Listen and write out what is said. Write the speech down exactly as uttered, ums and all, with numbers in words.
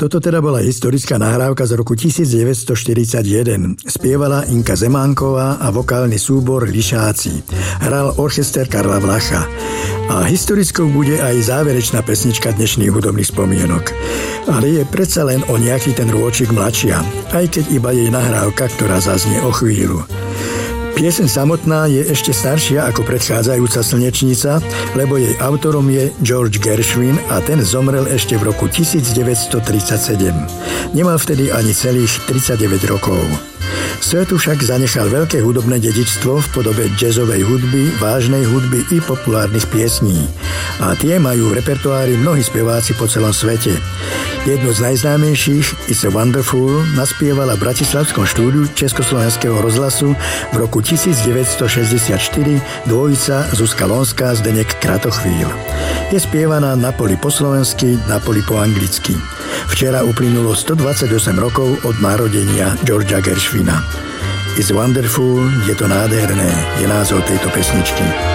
Toto teda bola historická nahrávka z roku devätnásťstoštyridsaťjeden. Spievala Inka Zemánková a vokálny súbor Lišáci. Hral orchester Karla Vlacha. A historickou bude aj záverečná pesnička dnešných hudobných spomienok. Ale je predsa len o nejaký ten rôčik mladšia, aj keď iba jej nahrávka, ktorá zaznie o chvíľu. Pieseň samotná je ešte staršia ako predchádzajúca Slnečnica, lebo jej autorom je George Gershwin a ten zomrel ešte v roku devätnásťstotridsaťsedem. Nemal vtedy ani celých tridsaťdeväť rokov. Svetu však zanechal veľké hudobné dedičstvo v podobe jazzovej hudby, vážnej hudby i populárnych piesní. A tie majú v repertoári mnohí speváci po celom svete. Jednu z najznámejších, It's a Wonderful, naspievala v bratislavskom štúdiu Československého rozhlasu v roku devätnásťstošesťdesiatštyri dvojica Zuzka Lonská a Zdeněk Kratochvíl. Je spievaná na poli po slovensky, na poli po anglicky. Včera uplynulo stodvadsaťosem rokov od narodenia Georgea Gershwina. It's wonderful, je to nádherné, je názov tejto pesničky.